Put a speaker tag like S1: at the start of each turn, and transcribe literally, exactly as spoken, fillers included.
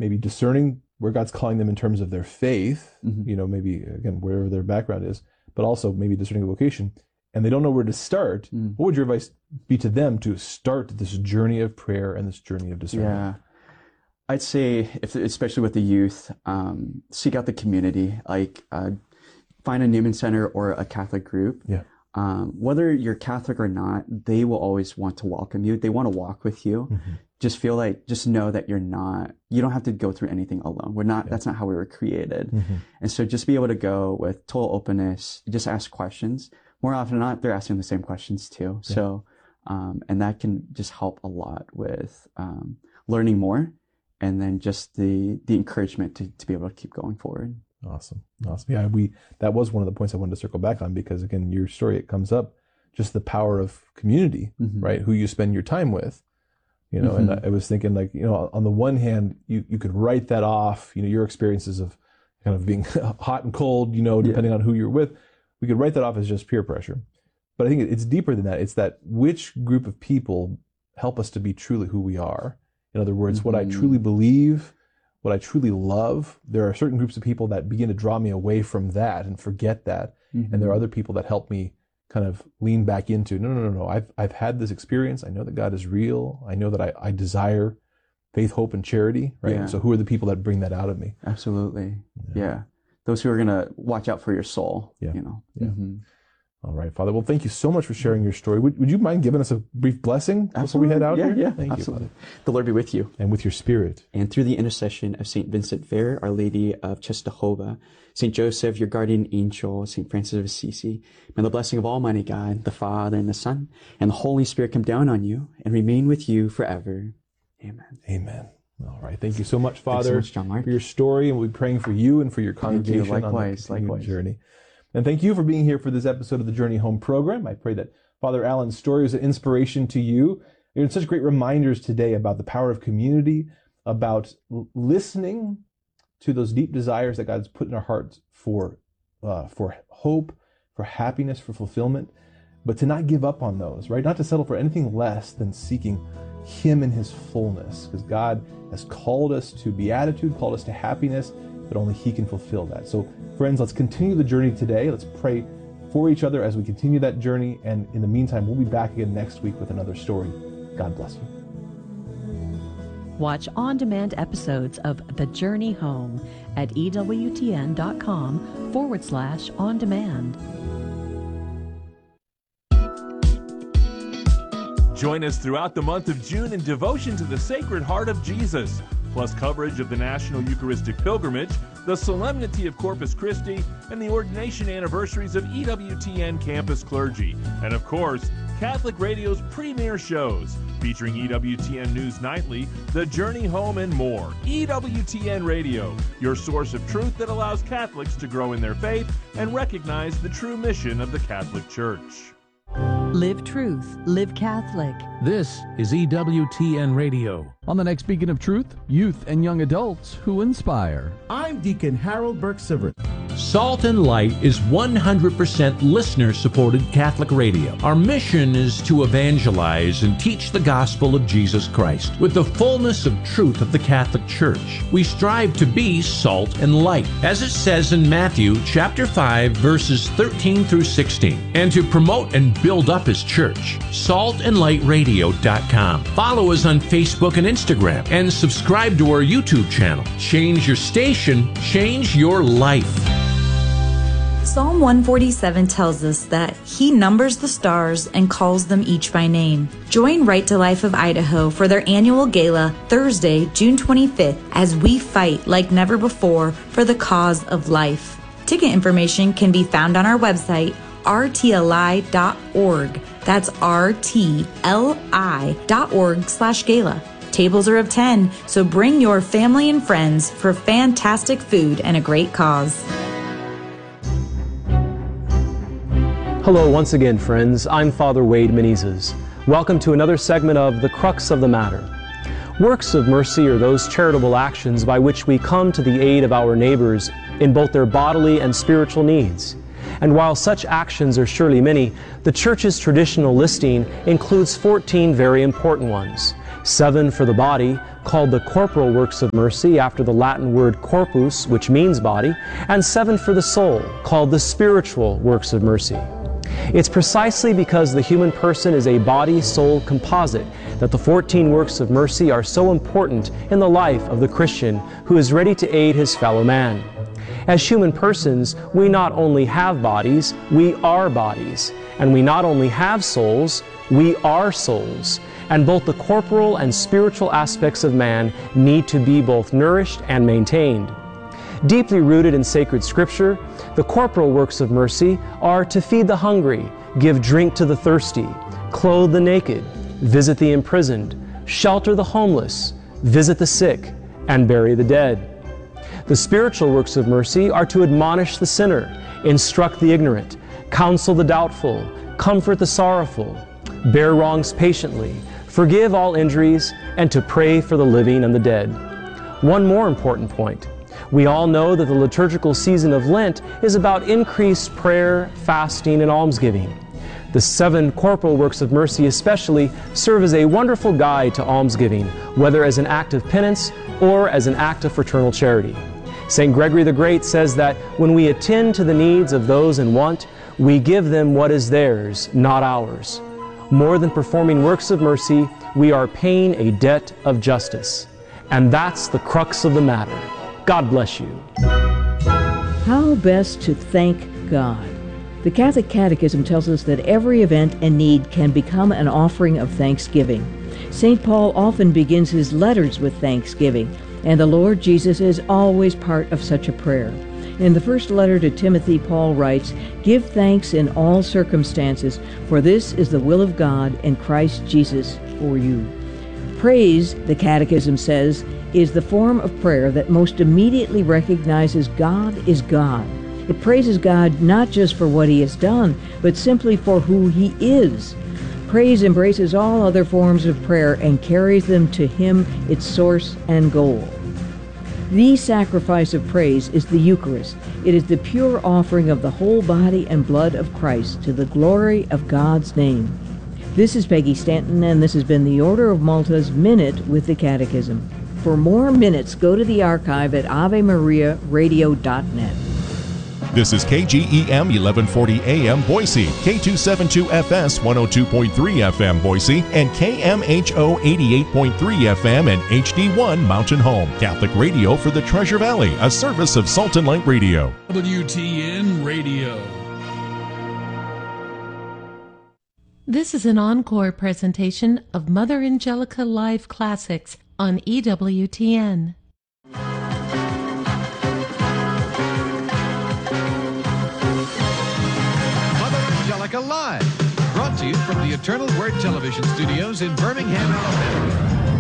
S1: maybe discerning where God's calling them in terms of their faith,
S2: Mhm.
S1: you know, maybe, again, wherever their background is, but also maybe discerning a vocation, and they don't know where to start,
S2: Mm.
S1: what would your advice be to them to start this journey of prayer and this journey of discernment?
S2: Yeah. I'd say, if, especially with the youth, um, seek out the community. Like, uh, find a Newman Center or a Catholic group.
S1: Yeah.
S2: Um, whether you're Catholic or not, they will always want to welcome you. They want to walk with you.
S1: Mm-hmm.
S2: Just feel like, just know that you're not, you don't have to go through anything alone. We're not,
S1: Yeah.
S2: that's not how we were created.
S1: Mm-hmm.
S2: And so just be able to go with total openness, just ask questions. More often than not, they're asking the same questions too.
S1: Yeah.
S2: So, um, and that can just help a lot with, um, learning more, and then just the, the encouragement to, to be able to keep going forward.
S1: Awesome. Awesome. Yeah, we, that was one of the points I wanted to circle back on, because again, your story, it comes up, just the power of community,
S2: Mhm.
S1: right? Who you spend your time with, you know, and
S2: Mhm.
S1: I, I was thinking, like, you know, on the one hand, you, you could write that off, you know, your experiences of kind of being hot and cold, you know, depending
S2: Yeah.
S1: on who you're with, we could write that off as just peer pressure. But I think it's deeper than that. It's that which group of people help us to be truly who we are. In other words, mm-hmm. what I truly believe, what I truly love. There are certain groups of people that begin to draw me away from that and forget that.
S2: Mm-hmm.
S1: And there are other people that help me kind of lean back into, no, no, no, no. I've, I've had this experience. I know that God is real. I know that I, I desire faith, hope, and charity, right?
S2: Yeah.
S1: And so who are the people that bring that out of me?
S2: Absolutely.
S1: Yeah.
S2: Yeah. Those who are going to watch out for your soul,
S1: Yeah.
S2: you know.
S1: Yeah.
S2: Mm-hmm.
S1: All right, Father. Well, thank you so much for sharing your story. Would, would you mind giving us a brief blessing before
S2: Absolutely.
S1: we head out
S2: yeah,
S1: here?
S2: Yeah,
S1: Thank
S2: absolutely.
S1: you, Father.
S2: The Lord be with you.
S1: And with your spirit.
S2: And through the intercession of Saint Vincent Ferrer, Our Lady of Czestochowa, Saint Joseph, your guardian angel, Saint Francis of Assisi, may the blessing of Almighty God, the Father and the Son, and the Holy Spirit come down on you and remain with you forever. Amen.
S1: Amen. All right. Thank you so much, Father,
S2: so much, John Mark.
S1: for your story, and we'll be praying for you and for your
S2: Thank you.
S1: congregation
S2: Likewise,
S1: on that
S2: likewise.
S1: journey. And thank you for being here for this episode of the Journey Home program. I pray that Father Alan's story was an inspiration to you. There are such great reminders today about the power of community, about l- listening to those deep desires that God's put in our hearts for, uh, for hope, for happiness, for fulfillment, but to not give up on those, right? Not to settle for anything less than seeking Him in His fullness, because God has called us to beatitude, called us to happiness, but only He can fulfill that. So friends, let's continue the journey today. Let's pray for each other as we continue that journey. And in the meantime, we'll be back again next week with another story. God bless you.
S3: Watch on-demand episodes of The Journey Home at ewtn.com forward slash on demand.
S4: Join us throughout the month of June in devotion to the Sacred Heart of Jesus, plus coverage of the National Eucharistic Pilgrimage, the Solemnity of Corpus Christi, and the ordination anniversaries of E W T N campus clergy. And of course, Catholic Radio's premier shows, featuring E W T N News Nightly, The Journey Home, and more. E W T N Radio, your source of truth that allows Catholics to grow in their faith and recognize the true mission of the Catholic Church.
S3: Live truth, live Catholic.
S5: This is E W T N Radio. On the next Beacon of Truth, youth and young adults who inspire.
S6: I'm Deacon Harold Burke-Sivert.
S7: Salt and Light is one hundred percent listener-supported Catholic radio. Our mission is to evangelize and teach the gospel of Jesus Christ with the fullness of truth of the Catholic Church. We strive to be salt and light, as it says in Matthew chapter five, verses thirteen through sixteen, and to promote and build up His church. salt and light radio dot com. Follow us on Facebook and Instagram, and subscribe to our YouTube channel. Change your station, change your life.
S8: Psalm one forty-seven tells us that He numbers the stars and calls them each by name. Join Right to Life of Idaho for their annual gala Thursday, June twenty-fifth, as we fight like never before for the cause of life. Ticket information can be found on our website, r t l i dot org. That's r t l i dot org slash gala. Tables are of ten, so bring your family and friends for fantastic food and a great cause.
S9: Hello once again, friends. I'm Father Wade Menezes. Welcome to another segment of The Crux of the Matter. Works of mercy are those charitable actions by which we come to the aid of our neighbors in both their bodily and spiritual needs. And while such actions are surely many, the Church's traditional listing includes fourteen very important ones. seven for the body, called the corporal works of mercy after the Latin word corpus, which means body, and seven for the soul, called the spiritual works of mercy. It's precisely because the human person is a body-soul composite that the fourteen works of mercy are so important in the life of the Christian who is ready to aid his fellow man. As human persons, we not only have bodies, we are bodies. And we not only have souls, we are souls. And both the corporal and spiritual aspects of man need to be both nourished and maintained. Deeply rooted in sacred scripture, the corporal works of mercy are to feed the hungry, give drink to the thirsty, clothe the naked, visit the imprisoned, shelter the homeless, visit the sick, and bury the dead. The spiritual works of mercy are to admonish the sinner, instruct the ignorant, counsel the doubtful, comfort the sorrowful, bear wrongs patiently, forgive all injuries, and to pray for the living and the dead. One more important point. We all know that the liturgical season of Lent is about increased prayer, fasting, and almsgiving. The seven corporal works of mercy especially serve as a wonderful guide to almsgiving, whether as an act of penance or as an act of fraternal charity. Saint Gregory the Great says that when we attend to the needs of those in want, we give them what is theirs, not ours. More than performing works of mercy, we are paying a debt of justice. And that's the crux of the matter. God bless you.
S10: How best to thank God? The Catholic Catechism tells us that every event and need can become an offering of thanksgiving. Saint Paul often begins his letters with thanksgiving, and the Lord Jesus is always part of such a prayer. In the first letter to Timothy, Paul writes, "Give thanks in all circumstances, for this is the will of God in Christ Jesus for you." Praise, the Catechism says, is the form of prayer that most immediately recognizes God is God. It praises God not just for what He has done, but simply for who He is. Praise embraces all other forms of prayer and carries them to Him, its source and goal. The sacrifice of praise is the Eucharist. It is the pure offering of the whole body and blood of Christ to the glory of God's name. This is Peggy Stanton, and this has been the Order of Malta's Minute with the Catechism. For more minutes, go to the archive at ave maria radio dot net.
S11: This is K G E M eleven forty A M Boise, K two seventy-two F S one oh two point three F M Boise, and K M H O eighty-eight point three F M and H D one Mountain Home. Catholic radio for the Treasure Valley, a service of Salt and Light Radio.
S12: W T N Radio.
S13: This is an encore presentation of Mother Angelica Live Classics on E W T N.
S14: Live, brought to you from the Eternal Word Television Studios in Birmingham, Alabama.